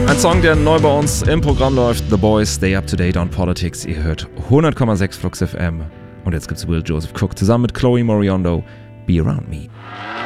Ein Song, der neu bei uns im Programm läuft. The Boys, Stay Up to Date on Politics. Ihr hört 100,6 Flux FM. Und jetzt gibt's Will Joseph Cook zusammen mit Chloe Moriondo, Be Around Me.